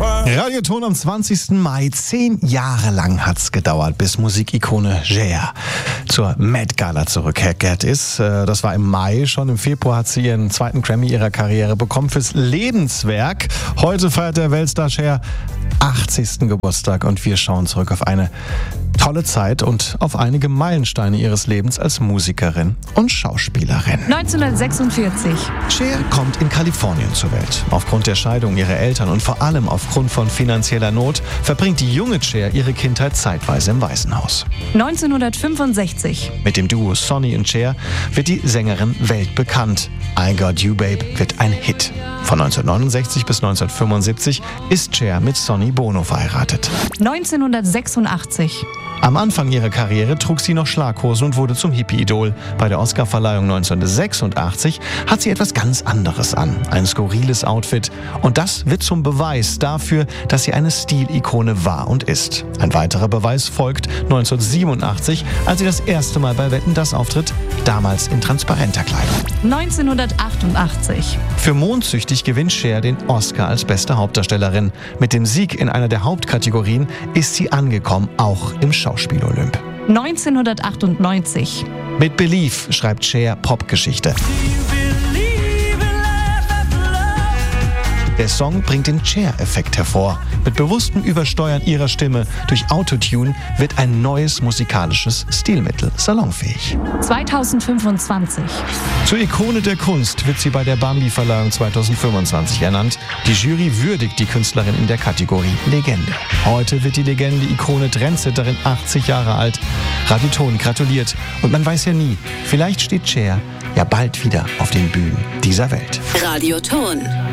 Radioton am 20. Mai. 10 Jahre lang hat's gedauert, bis Musikikone Cher zur Met Gala zurückgekehrt ist. Das war im Mai. Schon im Februar hat sie ihren zweiten Grammy ihrer Karriere bekommen fürs Lebenswerk. Heute feiert der Weltstar Cher 80. Geburtstag und wir schauen zurück auf eine tolle Zeit und auf einige Meilensteine ihres Lebens als Musikerin und Schauspielerin. 1946. Cher kommt in Kalifornien zur Welt. Aufgrund der Scheidung ihrer Eltern und vor allem aufgrund von finanzieller Not verbringt die junge Cher ihre Kindheit zeitweise im Waisenhaus. 1965. Mit dem Duo Sonny und Cher wird die Sängerin weltbekannt. I Got You Babe wird ein Hit. Von 1969 bis 1975 ist Cher mit Sonny Bono verheiratet. 1986. Am Anfang ihrer Karriere trug sie noch Schlaghosen und wurde zum Hippie-Idol. Bei der Oscarverleihung 1986 hat sie etwas ganz anderes an. Ein skurriles Outfit. Und das wird zum Beweis dafür, dass sie eine Stilikone war und ist. Ein weiterer Beweis folgt 1987, als sie das erste Mal bei Wetten, dass auftritt, damals in transparenter Kleidung. 1988. Für Mondsüchtig gewinnt Cher den Oscar als beste Hauptdarstellerin. Mit dem Sieg in einer der Hauptkategorien ist sie angekommen, auch im Schauspiel-Olymp. 1998. Mit Believe schreibt Cher Popgeschichte. Der Song bringt den Cher-Effekt hervor. Mit bewusstem Übersteuern ihrer Stimme durch Autotune wird ein neues musikalisches Stilmittel salonfähig. 2025. Zur Ikone der Kunst wird sie bei der Bambi-Verleihung 2025 ernannt. Die Jury würdigt die Künstlerin in der Kategorie Legende. Heute wird die Legende Ikone Trendsetterin 80 Jahre alt. Radioton gratuliert. Und man weiß ja nie, vielleicht steht Cher ja bald wieder auf den Bühnen dieser Welt. Radioton.